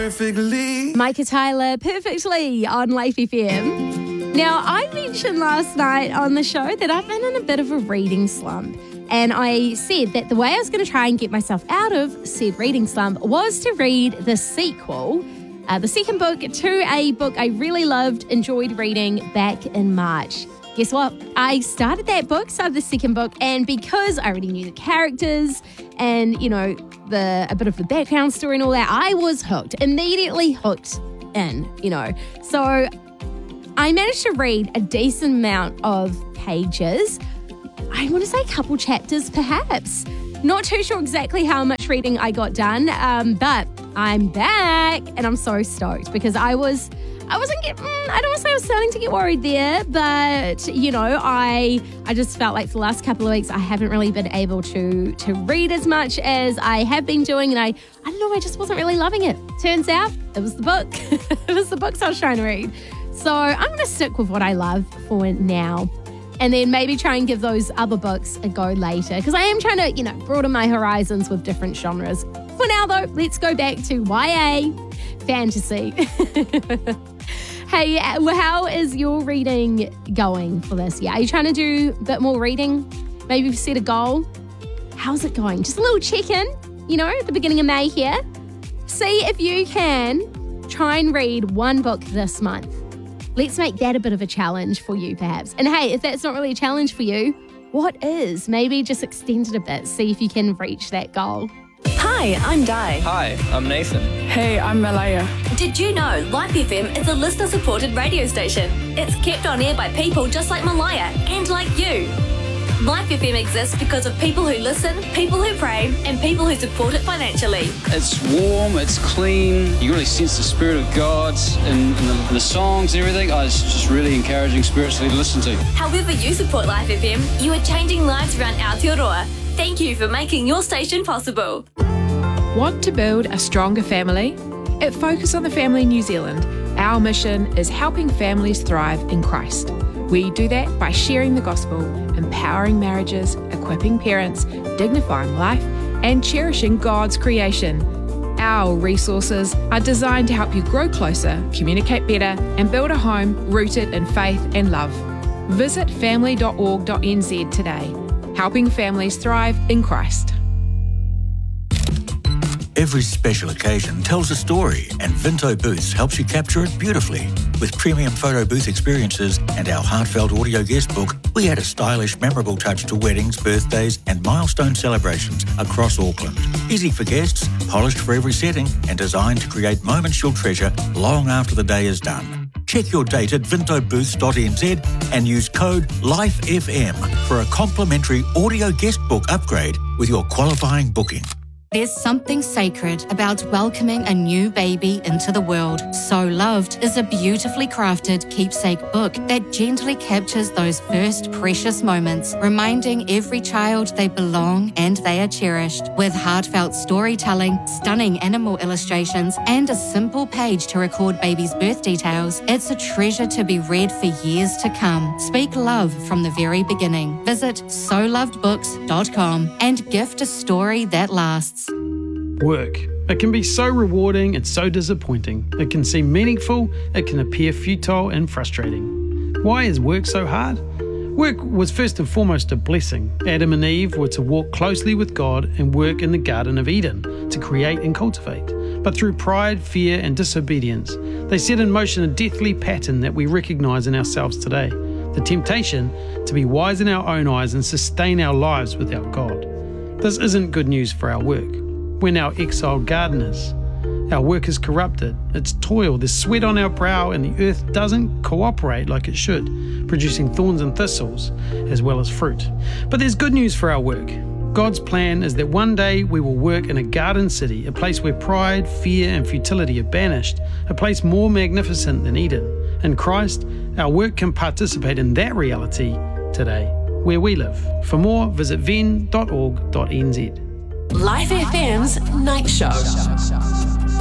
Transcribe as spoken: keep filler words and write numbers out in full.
perfectly. Micah Tyler, Perfectly on Life F M. Now, I mentioned last night on the show that I've been in a bit of a reading slump. And I said that the way I was going to try and get myself out of said reading slump was to read the sequel, uh, the second book to a book I really loved, enjoyed reading back in March. Guess what? I started that book, started the second book, and because I already knew the characters and, you know, the a bit of the background story and all that, I was hooked, immediately hooked in, you know. So I managed to read a decent amount of pages. I want to say a couple chapters, perhaps. Not too sure exactly how much reading I got done, um, but I'm back and I'm so stoked because I was... I wasn't getting, I don't want to say I was starting to get worried there, but, you know, I I just felt like for the last couple of weeks I haven't really been able to to read as much as I have been doing, and I, I don't know, I just wasn't really loving it. Turns out it was the book. It was the books I was trying to read. So I'm going to stick with what I love for now, and then maybe try and give those other books a go later, because I am trying to, you know, broaden my horizons with different genres. For now, though, let's go back to Y A fantasy. Hey, how is your reading going for this year? Are you trying to do a bit more reading? Maybe set a goal? How's it going? Just a little check-in, you know, at the beginning of May here. See if you can try and read one book this month. Let's make that a bit of a challenge for you, perhaps. And hey, if that's not really a challenge for you, what is? Maybe just extend it a bit. See if you can reach that goal. Hi, I'm Di. Hi, I'm Nathan. Hey, I'm Malaya. Did you know Life F M is a listener-supported radio station? It's kept on air by people just like Malaya and like you. Life F M exists because of people who listen, people who pray, and people who support it financially. It's warm, it's clean, you really sense the Spirit of God in, in the, the songs and everything. Oh, it's just really encouraging spiritually to listen to. However you support Life F M, you are changing lives around Aotearoa. Thank you for making your station possible. Want to build a stronger family? At Focus on the Family New Zealand, our mission is helping families thrive in Christ. We do that by sharing the gospel, empowering marriages, equipping parents, dignifying life, and cherishing God's creation. Our resources are designed to help you grow closer, communicate better, and build a home rooted in faith and love. Visit family dot org dot n z today, helping families thrive in Christ. Every special occasion tells a story, and Vinto Booths helps you capture it beautifully. With premium photo booth experiences and our heartfelt audio guest book, we add a stylish, memorable touch to weddings, birthdays, and milestone celebrations across Auckland. Easy for guests, polished for every setting, and designed to create moments you'll treasure long after the day is done. Check your date at vinto booths dot n z and use code LIFEFM for a complimentary audio guest book upgrade with your qualifying booking. There's something sacred about welcoming a new baby into the world. So Loved is a beautifully crafted keepsake book that gently captures those first precious moments, reminding every child they belong and they are cherished. With heartfelt storytelling, stunning animal illustrations, and a simple page to record baby's birth details, it's a treasure to be read for years to come. Speak love from the very beginning. Visit so loved books dot com and gift a story that lasts. Work. It can be so rewarding and so disappointing. It can seem meaningful, it can appear futile and frustrating. Why is work so hard? Work was first and foremost a blessing. Adam and Eve were to walk closely with God and work in the Garden of Eden to create and cultivate. But through pride, fear and disobedience, they set in motion a deathly pattern that we recognise in ourselves today. The temptation to be wise in our own eyes and sustain our lives without God. This isn't good news for our work. We're now exiled gardeners. Our work is corrupted. It's toil, there's sweat on our brow, and the earth doesn't cooperate like it should, producing thorns and thistles as well as fruit. But there's good news for our work. God's plan is that one day we will work in a garden city, a place where pride, fear, and futility are banished, a place more magnificent than Eden. In Christ, our work can participate in that reality today, where we live. For more, visit ven dot org dot n z. Life F M's Night Show.